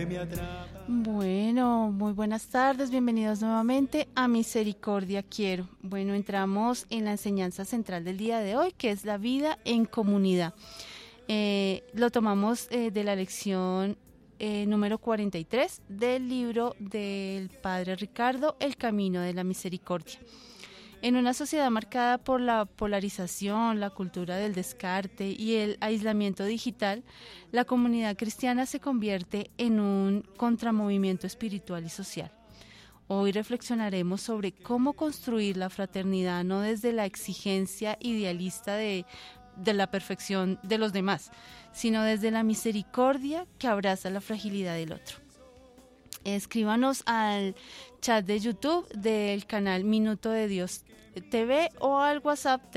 Bueno, muy buenas tardes, bienvenidos nuevamente a Misericordia Quiero. Bueno, entramos en la enseñanza central del día de hoy, que es la vida en comunidad. Lo tomamos de la lección número 43 del libro del Padre Ricardo, El Camino de la Misericordia. En una sociedad marcada por la polarización, la cultura del descarte y el aislamiento digital, la comunidad cristiana se convierte en un contramovimiento espiritual y social. Hoy reflexionaremos sobre cómo construir la fraternidad no desde la exigencia idealista de la perfección de los demás, sino desde la misericordia que abraza la fragilidad del otro. Escríbanos al chat de YouTube del canal Minuto de Dios TV o al WhatsApp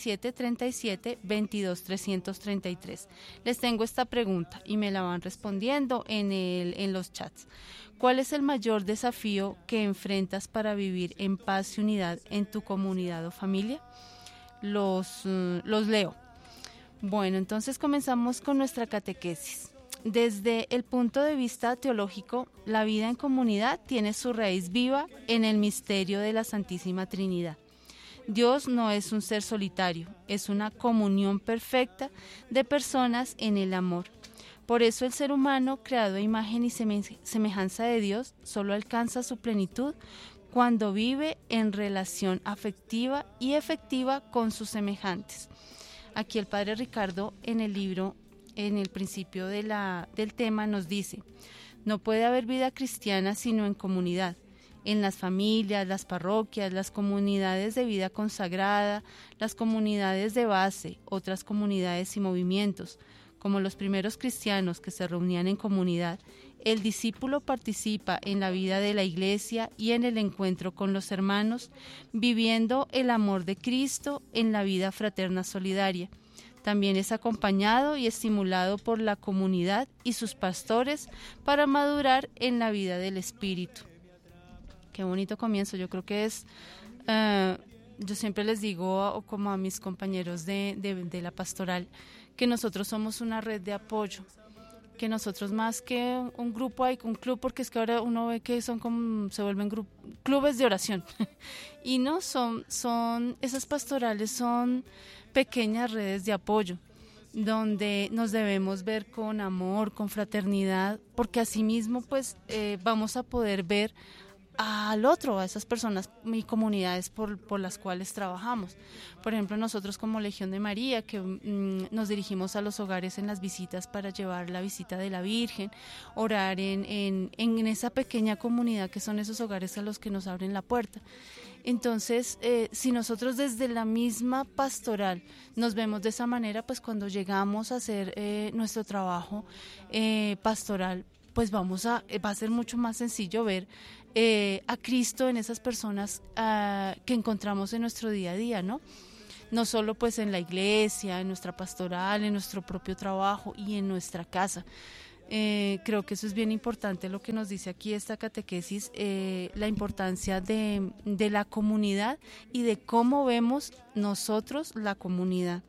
317-37-22-333. Les tengo esta pregunta y me la van respondiendo en los chats. ¿Cuál es el mayor desafío que enfrentas para vivir en paz y unidad en tu comunidad o familia? Los leo. Bueno, entonces comenzamos con nuestra catequesis. Desde el punto de vista teológico, la vida en comunidad tiene su raíz viva en el misterio de la Santísima Trinidad. Dios no es un ser solitario, es una comunión perfecta de personas en el amor. Por eso el ser humano, creado a imagen y semejanza de Dios, solo alcanza su plenitud cuando vive en relación afectiva y efectiva con sus semejantes. Aquí el Padre Ricardo en el libro, en el principio del tema, nos dice: no puede haber vida cristiana sino en comunidad, en las familias, las parroquias, las comunidades de vida consagrada, las comunidades de base, otras comunidades y movimientos. Como los primeros cristianos que se reunían en comunidad, el discípulo participa en la vida de la Iglesia y en el encuentro con los hermanos, viviendo el amor de Cristo en la vida fraterna solidaria. También es acompañado y estimulado por la comunidad y sus pastores para madurar en la vida del Espíritu. Qué bonito comienzo. Yo creo que es, yo siempre les digo como a mis compañeros de la pastoral, que nosotros somos una red de apoyo, que nosotros más que un grupo hay un club, porque es que ahora uno ve que son como, se vuelven clubes de oración y no son esas pastorales, son pequeñas redes de apoyo donde nos debemos ver con amor, con fraternidad, porque asimismo pues vamos a poder ver al otro, a esas personas y comunidades por las cuales trabajamos. Por ejemplo, nosotros como Legión de María, que nos dirigimos a los hogares en las visitas para llevar la visita de la Virgen, orar en esa pequeña comunidad que son esos hogares a los que nos abren la puerta. Entonces, si nosotros desde la misma pastoral nos vemos de esa manera, pues cuando llegamos a hacer nuestro trabajo pastoral, pues va a ser mucho más sencillo ver a Cristo en esas personas que encontramos en nuestro día a día, ¿no? No solo pues en la iglesia, en nuestra pastoral, en nuestro propio trabajo y en nuestra casa. Creo que eso es bien importante lo que nos dice aquí esta catequesis, la importancia de la comunidad y de cómo vemos nosotros la comunidad.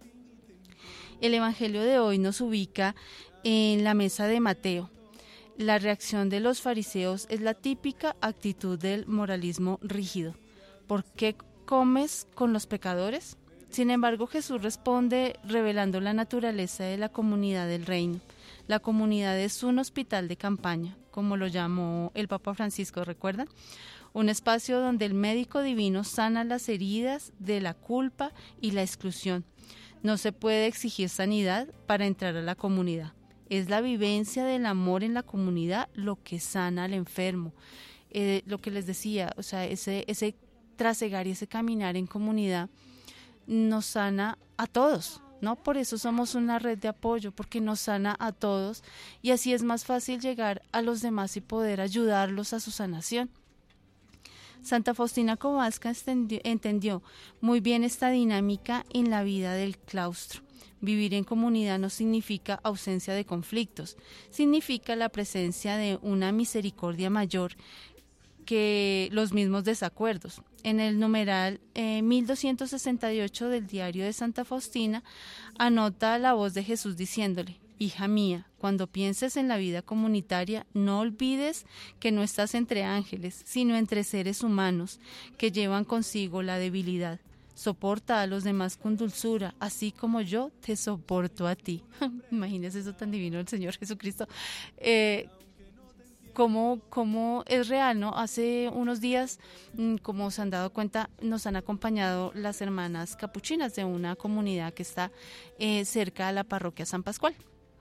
El Evangelio de hoy nos ubica en la mesa de Mateo. La reacción de los fariseos es la típica actitud del moralismo rígido. ¿Por qué comes con los pecadores? Sin embargo, Jesús responde revelando la naturaleza de la comunidad del reino. La comunidad es un hospital de campaña, como lo llamó el Papa Francisco, ¿recuerdan? Un espacio donde el médico divino sana las heridas de la culpa y la exclusión. No se puede exigir sanidad para entrar a la comunidad. Es la vivencia del amor en la comunidad lo que sana al enfermo. Lo que les decía, o sea, ese trasegar y ese caminar en comunidad nos sana a todos, ¿no? Por eso somos una red de apoyo, porque nos sana a todos y así es más fácil llegar a los demás y poder ayudarlos a su sanación. Santa Faustina Kowalska entendió muy bien esta dinámica en la vida del claustro. Vivir en comunidad no significa ausencia de conflictos, significa la presencia de una misericordia mayor que los mismos desacuerdos. En el numeral 1268 del diario de Santa Faustina anota la voz de Jesús diciéndole: hija mía, cuando pienses en la vida comunitaria, no olvides que no estás entre ángeles, sino entre seres humanos que llevan consigo la debilidad. Soporta a los demás con dulzura, así como yo te soporto a ti. Imagínese eso tan divino del Señor Jesucristo. Cómo es real, ¿no? Hace unos días, como se han dado cuenta, nos han acompañado las hermanas capuchinas de una comunidad que está cerca de la parroquia San Pascual.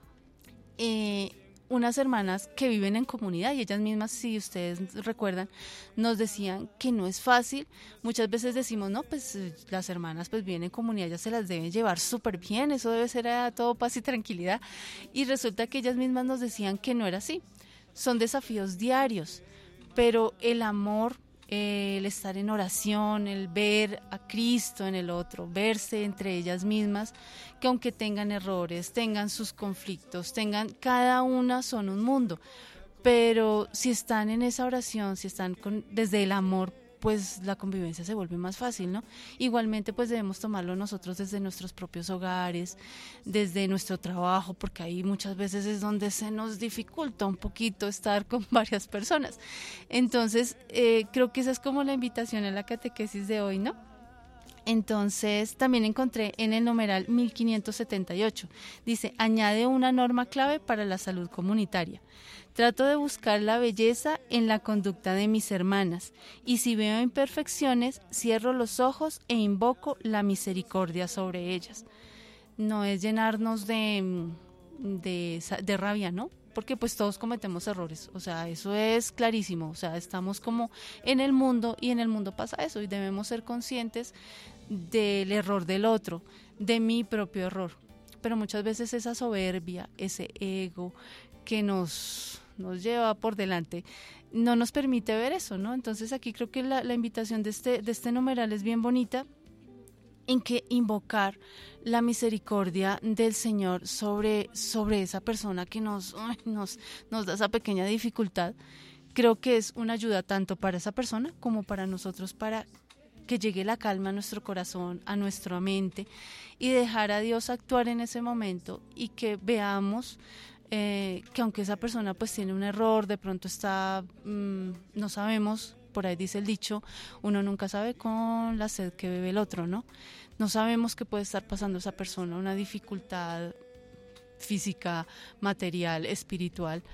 Unas hermanas que viven en comunidad y ellas mismas, si ustedes recuerdan, nos decían que no es fácil. Muchas veces decimos, no, pues las hermanas pues viven en comunidad, ya se las deben llevar súper bien, eso debe ser a todo paz y tranquilidad. Y resulta que ellas mismas nos decían que no era así. Son desafíos diarios, pero el amor, el estar en oración, el ver a Cristo en el otro, verse entre ellas mismas, que aunque tengan errores, tengan sus conflictos, cada una son un mundo, pero si están en esa oración, si están desde el amor, pues la convivencia se vuelve más fácil, ¿no? Igualmente pues debemos tomarlo nosotros desde nuestros propios hogares, desde nuestro trabajo, porque ahí muchas veces es donde se nos dificulta un poquito estar con varias personas. Entonces creo que esa es como la invitación a la catequesis de hoy, ¿no? Entonces también encontré en el numeral 1578, dice, añade una norma clave para la salud comunitaria. Trato de buscar la belleza en la conducta de mis hermanas y si veo imperfecciones, cierro los ojos e invoco la misericordia sobre ellas. No es llenarnos de rabia, ¿no? Porque pues todos cometemos errores, o sea, eso es clarísimo, o sea, estamos como en el mundo y en el mundo pasa eso y debemos ser conscientes del error del otro, de mi propio error. Pero muchas veces esa soberbia, ese ego que nos lleva por delante, no nos permite ver eso, ¿no? Entonces aquí creo que la invitación de este numeral es bien bonita, en que invocar la misericordia del Señor sobre esa persona que nos da esa pequeña dificultad. Creo que es una ayuda tanto para esa persona como para nosotros, para que llegue la calma a nuestro corazón, a nuestra mente, y dejar a Dios actuar en ese momento y que veamos que aunque esa persona pues tiene un error, de pronto está, no sabemos, por ahí dice el dicho, uno nunca sabe con la sed que bebe el otro, ¿no? No sabemos qué puede estar pasando esa persona, una dificultad física, material, espiritual,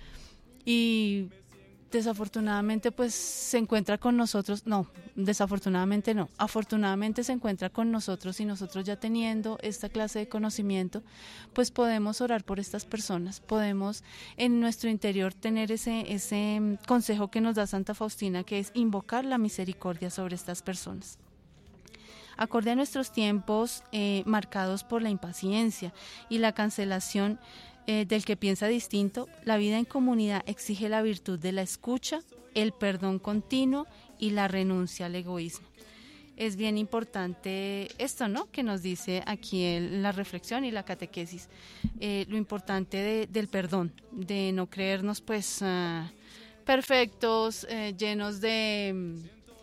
y desafortunadamente pues se encuentra con nosotros, desafortunadamente no, afortunadamente se encuentra con nosotros y nosotros ya teniendo esta clase de conocimiento, pues podemos orar por estas personas, podemos en nuestro interior tener ese consejo que nos da Santa Faustina, que es invocar la misericordia sobre estas personas. Acorde a nuestros tiempos marcados por la impaciencia y la cancelación del que piensa distinto, la vida en comunidad exige la virtud de la escucha, el perdón continuo y la renuncia al egoísmo. Es bien importante esto, ¿no?, que nos dice aquí la reflexión y la catequesis, lo importante del perdón, de no creernos pues perfectos, llenos de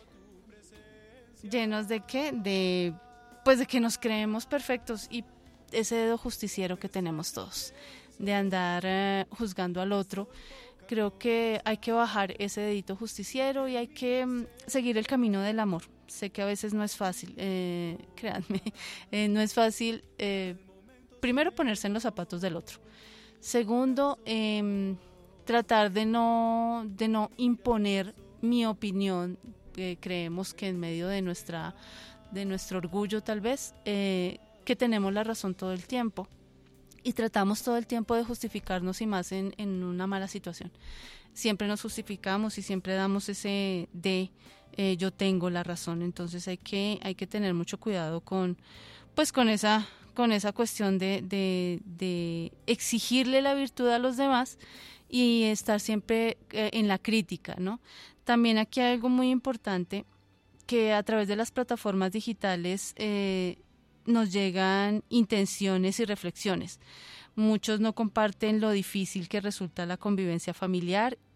qué, de que nos creemos perfectos, y ese dedo justiciero que tenemos todos de andar juzgando al otro. Creo que hay que bajar ese dedito justiciero y hay que seguir el camino del amor. Sé que a veces no es fácil, créanme, no es fácil, primero ponerse en los zapatos del otro. Segundo, tratar de no imponer mi opinión. Creemos que en medio de nuestro orgullo tal vez, que tenemos la razón todo el tiempo. Y tratamos todo el tiempo de justificarnos, y más en una mala situación. Siempre nos justificamos y siempre damos ese yo tengo la razón. Entonces hay que tener mucho cuidado con esa cuestión de exigirle la virtud a los demás y estar siempre en la crítica, ¿no? También aquí hay algo muy importante, que a través de las plataformas digitales nos llegan intenciones y reflexiones. Muchos no comparten lo difícil que resulta la convivencia familiar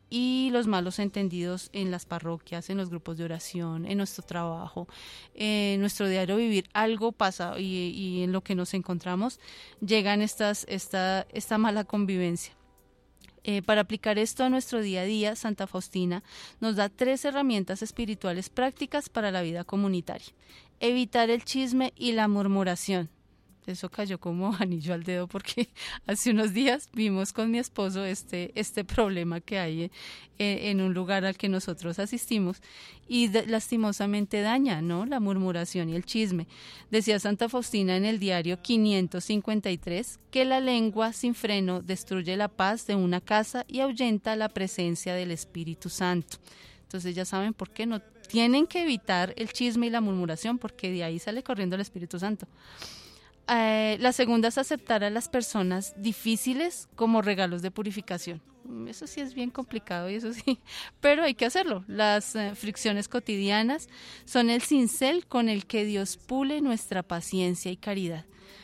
y los malos entendidos en las parroquias, en los grupos de oración, en nuestro trabajo, en nuestro diario vivir, algo pasa y en lo que nos encontramos llegan esta mala convivencia. Para aplicar esto a nuestro día a día, Santa Faustina nos da 3 herramientas espirituales prácticas para la vida comunitaria. Evitar el chisme y la murmuración. Eso cayó como anillo al dedo porque hace unos días vimos con mi esposo este problema que hay en un lugar al que nosotros asistimos y lastimosamente daña, ¿no?, la murmuración y el chisme. Decía Santa Faustina en el diario 553 que la lengua sin freno destruye la paz de una casa y ahuyenta la presencia del Espíritu Santo. Entonces ya saben por qué no tienen que evitar el chisme y la murmuración, porque de ahí sale corriendo el Espíritu Santo. La segunda es aceptar a las personas difíciles como regalos de purificación. Eso sí es bien complicado y eso sí, pero hay que hacerlo. Las fricciones cotidianas son el cincel con el que Dios pule nuestra paciencia y caridad.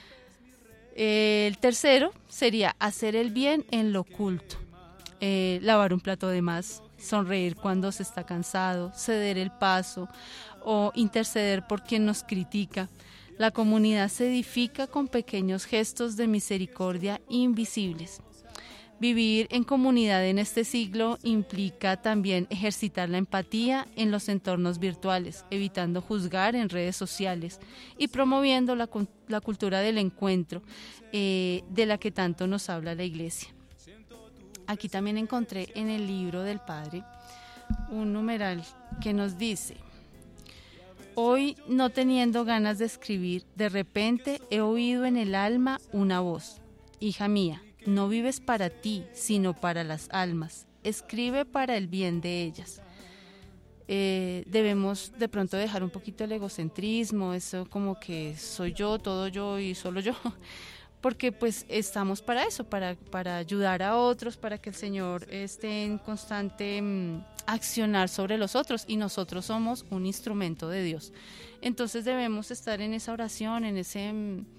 El tercero sería hacer el bien en lo oculto, lavar un plato de más, sonreír cuando se está cansado, ceder el paso o interceder por quien nos critica. La comunidad se edifica con pequeños gestos de misericordia invisibles. Vivir en comunidad en este siglo implica también ejercitar la empatía en los entornos virtuales, evitando juzgar en redes sociales y promoviendo la cultura del encuentro, de la que tanto nos habla la Iglesia. Aquí también encontré en el libro del Padre un numeral que nos dice: hoy, no teniendo ganas de escribir, de repente he oído en el alma una voz: hija mía, no vives para ti, sino para las almas. Escribe para el bien de ellas. Debemos de pronto dejar un poquito el egocentrismo, eso como que soy yo, todo yo y solo yo, porque pues estamos para eso, para ayudar a otros, para que el Señor esté en constante accionar sobre los otros, y nosotros somos un instrumento de Dios. Entonces debemos estar en esa oración, en ese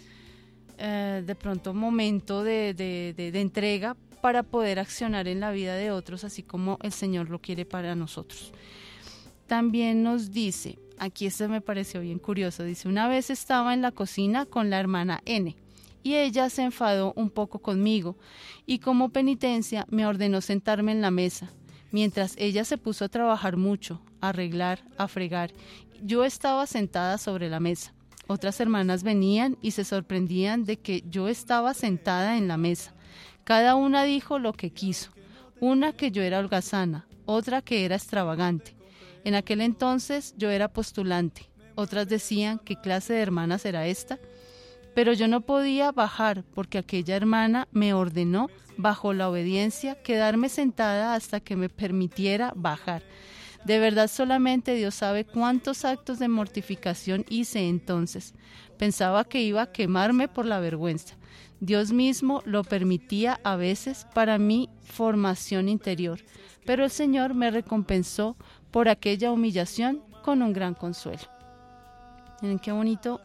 de pronto momento de entrega para poder accionar en la vida de otros, así como el Señor lo quiere para nosotros. También nos dice, aquí esto me pareció bien curioso, dice: una vez estaba en la cocina con la hermana N, y ella se enfadó un poco conmigo, y como penitencia me ordenó sentarme en la mesa. Mientras ella se puso a trabajar mucho, a arreglar, a fregar, yo estaba sentada sobre la mesa. Otras hermanas venían y se sorprendían de que yo estaba sentada en la mesa. Cada una dijo lo que quiso. Una que yo era holgazana, otra que era extravagante. En aquel entonces yo era postulante. Otras decían: ¿qué clase de hermana será esta? Pero yo no podía bajar porque aquella hermana me ordenó, bajo la obediencia, quedarme sentada hasta que me permitiera bajar. De verdad, solamente Dios sabe cuántos actos de mortificación hice entonces. Pensaba que iba a quemarme por la vergüenza. Dios mismo lo permitía a veces para mi formación interior, pero el Señor me recompensó por aquella humillación con un gran consuelo. Miren qué bonito.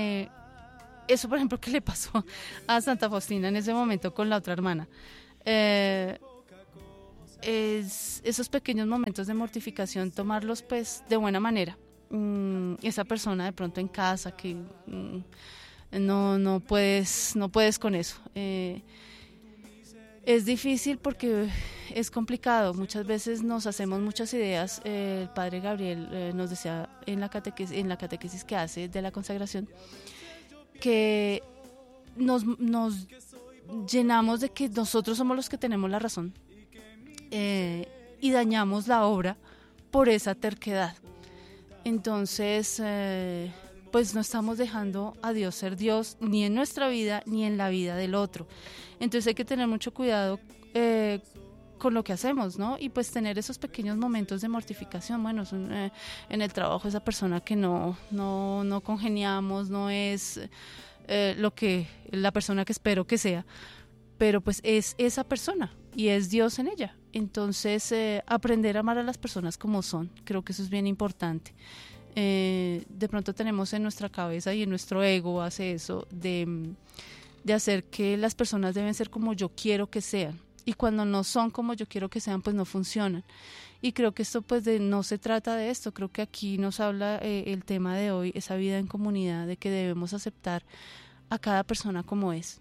Eso, por ejemplo, que le pasó a Santa Faustina en ese momento con la otra hermana. Esos pequeños momentos de mortificación, tomarlos pues de buena manera. Esa persona de pronto en casa que no puedes con eso. Es difícil porque es complicado. Muchas veces nos hacemos muchas ideas. El padre Gabriel nos decía en la catequesis que hace de la consagración, que nos llenamos de que nosotros somos los que tenemos la razón, y dañamos la obra por esa terquedad. Entonces, pues no estamos dejando a Dios ser Dios ni en nuestra vida ni en la vida del otro. Entonces hay que tener mucho cuidado con lo que hacemos, ¿no? Y pues tener esos pequeños momentos de mortificación. Bueno, en el trabajo esa persona que no congeniamos, no es la persona que espero que sea, pero pues es esa persona y es Dios en ella. Entonces aprender a amar a las personas como son, creo que eso es bien importante. De pronto tenemos en nuestra cabeza y en nuestro ego hace eso de hacer que las personas deben ser como yo quiero que sean. y cuando no son como yo quiero que sean, pues no funcionan. Y creo que esto pues no se trata de esto, creo que aquí nos habla el tema de hoy, esa vida en comunidad, de que debemos aceptar a cada persona como es.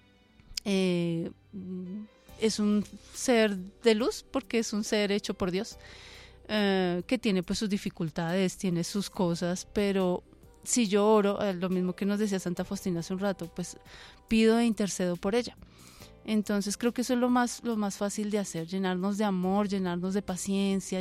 Es un ser de luz porque es un ser hecho por Dios, que tiene pues sus dificultades, tiene sus cosas, pero si yo oro, lo mismo que nos decía Santa Faustina hace un rato, pues pido e intercedo por ella. Entonces creo que eso es lo más fácil de hacer, llenarnos de amor, llenarnos de paciencia,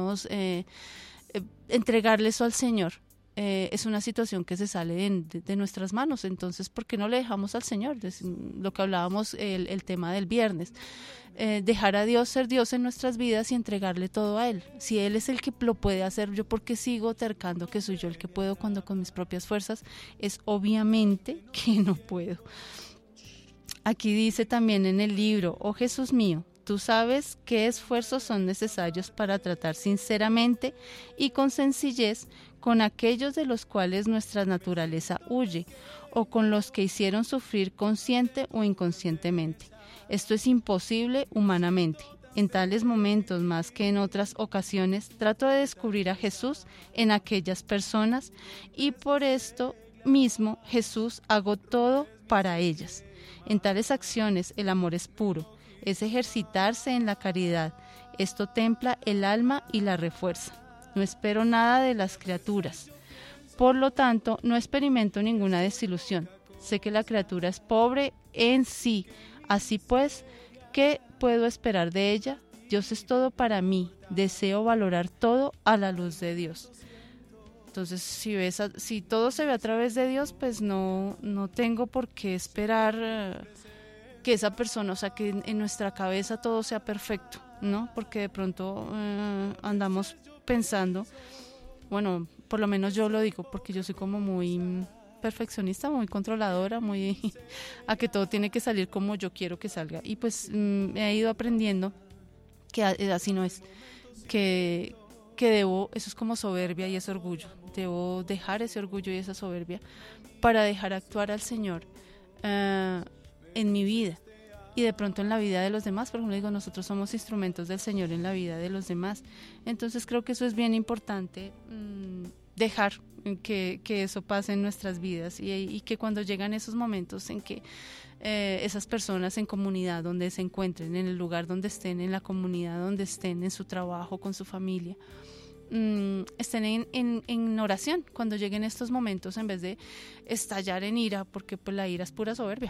entregarle eso al Señor. Es una situación que se sale de nuestras manos, entonces ¿por qué no le dejamos al Señor? Lo que hablábamos el tema del viernes, dejar a Dios ser Dios en nuestras vidas y entregarle todo a Él. Si Él es el que lo puede hacer, yo ¿por qué sigo tercando que soy yo el que puedo cuando con mis propias fuerzas es obviamente que no puedo? Aquí dice también en el libro: oh Jesús mío, tú sabes qué esfuerzos son necesarios para tratar sinceramente y con sencillez con aquellos de los cuales nuestra naturaleza huye, o con los que hicieron sufrir consciente o inconscientemente. Esto es imposible humanamente. En tales momentos, más que en otras ocasiones, trato de descubrir a Jesús en aquellas personas, y por esto mismo Jesús hago todo para ellas. En tales acciones el amor es puro, es ejercitarse en la caridad. Esto templa el alma y la refuerza. No espero nada de las criaturas. Por lo tanto, no experimento ninguna desilusión. Sé que la criatura es pobre en sí. Así pues, ¿qué puedo esperar de ella? Dios es todo para mí. Deseo valorar todo a la luz de Dios. Entonces, si todo se ve a través de Dios, pues no tengo por qué esperar que esa persona, o sea, que en nuestra cabeza todo sea perfecto, ¿no? Porque de pronto andamos pensando, bueno, por lo menos yo lo digo, porque yo soy como muy perfeccionista, muy controladora, muy a que todo tiene que salir como yo quiero que salga. Y pues he ido aprendiendo que así no es, que debo, eso es como soberbia y es orgullo, debo dejar ese orgullo y esa soberbia para dejar actuar al Señor en mi vida y de pronto en la vida de los demás. Por ejemplo, digo, nosotros somos instrumentos del Señor en la vida de los demás, entonces creo que eso es bien importante, dejar que eso pase en nuestras vidas y que cuando llegan esos momentos en que esas personas en comunidad donde se encuentren, en el lugar donde estén, en la comunidad donde estén, en su trabajo, con su familia, estén en oración, cuando lleguen estos momentos, en vez de estallar en ira, porque pues la ira es pura soberbia,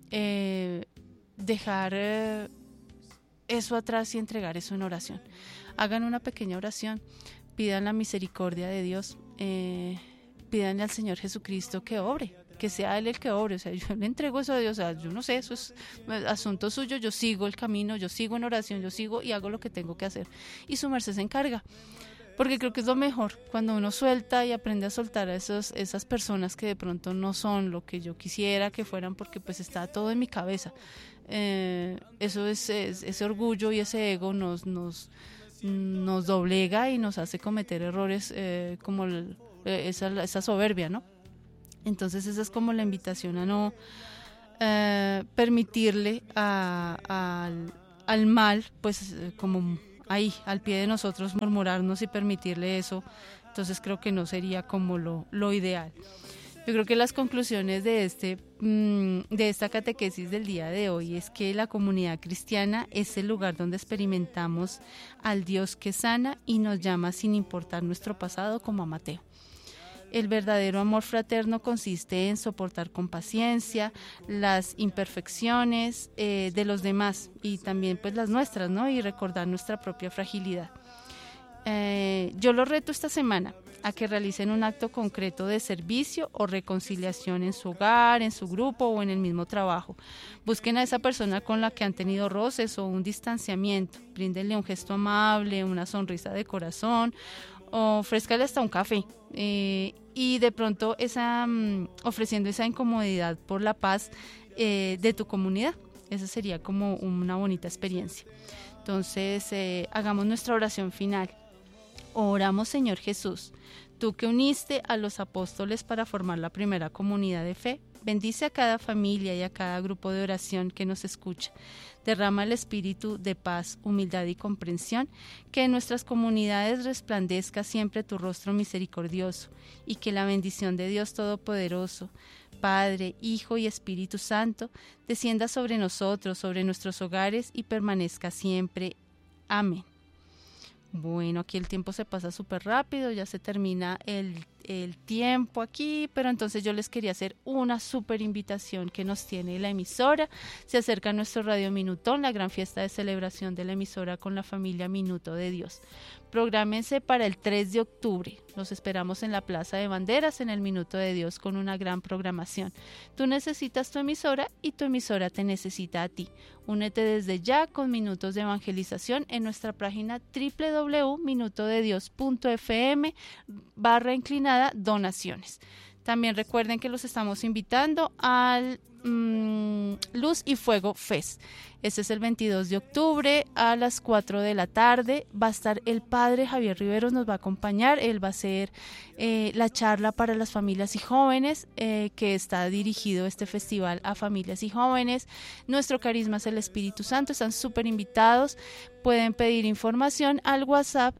dejar eso atrás y entregar eso en oración. Hagan una pequeña oración, pidan la misericordia de Dios, pídanle al Señor Jesucristo que obre, que sea Él el que obre. O sea, yo le entrego eso a Dios, o sea, yo no sé, eso es asunto suyo, yo sigo el camino, yo sigo en oración, yo sigo y hago lo que tengo que hacer, y su merced se encarga, porque creo que es lo mejor, cuando uno suelta y aprende a soltar a esas personas que de pronto no son lo que yo quisiera que fueran, porque pues está todo en mi cabeza. Eso es ese orgullo y ese ego nos doblega y nos hace cometer errores, como esa soberbia, ¿no? Entonces esa es como la invitación a no permitirle al mal, pues como ahí al pie de nosotros murmurarnos y permitirle eso. Entonces creo que no sería como lo ideal. Yo creo que las conclusiones de esta catequesis del día de hoy es que la comunidad cristiana es el lugar donde experimentamos al Dios que sana y nos llama sin importar nuestro pasado, como a Mateo. El verdadero amor fraterno consiste en soportar con paciencia las imperfecciones de los demás y también pues las nuestras, ¿no? Y recordar nuestra propia fragilidad. Yo los reto esta semana a que realicen un acto concreto de servicio o reconciliación en su hogar, en su grupo o en el mismo trabajo. Busquen a esa persona con la que han tenido roces o un distanciamiento. Bríndenle un gesto amable, una sonrisa de corazón, o ofrézcale hasta un café. Y de pronto ofreciendo esa incomodidad por la paz de tu comunidad. Esa sería como una bonita experiencia. Entonces, hagamos nuestra oración final. Oramos, Señor Jesús. tú que uniste a los apóstoles para formar la primera comunidad de fe. Bendice a cada familia y a cada grupo de oración que nos escucha. Derrama el espíritu de paz, humildad y comprensión, que en nuestras comunidades resplandezca siempre tu rostro misericordioso, y que la bendición de Dios Todopoderoso, Padre, Hijo y Espíritu Santo, descienda sobre nosotros, sobre nuestros hogares y permanezca siempre. Amén. Bueno, aquí el tiempo se pasa súper rápido, ya se termina el tiempo aquí, pero entonces yo les quería hacer una súper invitación que nos tiene la emisora. Se acerca nuestro Radio Minutón, la gran fiesta de celebración de la emisora con la familia Minuto de Dios. Prográmense para el 3 de octubre. Los esperamos en la Plaza de Banderas, en el Minuto de Dios, con una gran programación. Tú necesitas tu emisora y tu emisora te necesita a ti. Únete desde ya con Minutos de Evangelización en nuestra página www.minutodedios.fm/inclinada donaciones. También recuerden que los estamos invitando al Luz y Fuego Fest. Este es el 22 de octubre a las 4 de la tarde. Va a estar el padre Javier Riveros, nos va a acompañar. Él va a hacer la charla para las familias y jóvenes, que está dirigido este festival a familias y jóvenes. Nuestro carisma es el Espíritu Santo. Están súper invitados. Pueden pedir información al WhatsApp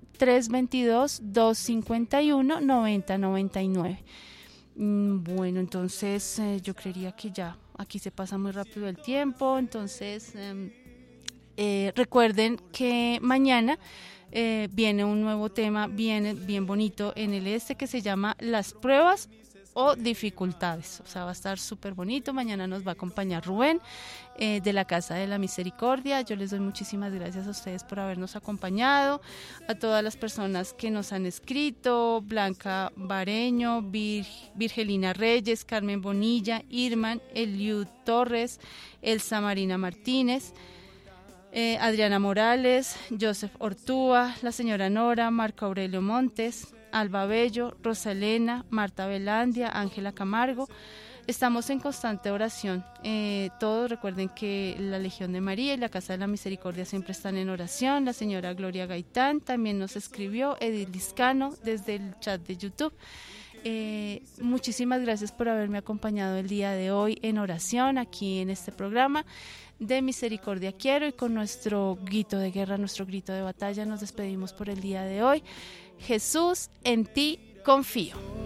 322-251-9099. Bueno, entonces yo creería que ya aquí se pasa muy rápido el tiempo. Entonces recuerden que mañana viene un nuevo tema bien bonito en el que se llama las pruebas o dificultades. O sea, va a estar súper bonito. Mañana nos va a acompañar Rubén de la Casa de la Misericordia. Yo les doy muchísimas gracias a ustedes por habernos acompañado, a todas las personas que nos han escrito: Blanca Bareño, Virgelina Reyes, Carmen Bonilla, Irman, Eliud Torres, Elsa Marina Martínez, Adriana Morales, Joseph Ortúa, la señora Nora, Marco Aurelio Montes, Alba Bello, Rosalena, Marta Velandia, Ángela Camargo. Estamos en constante oración. Todos recuerden que la Legión de María y la Casa de la Misericordia siempre están en oración. La señora Gloria Gaitán también nos escribió, Edith Liscano desde el chat de YouTube. Muchísimas gracias por haberme acompañado el día de hoy en oración aquí en este programa de Misericordia Quiero, y con nuestro grito de guerra, nuestro grito de batalla, nos despedimos por el día de hoy. Jesús, en ti confío.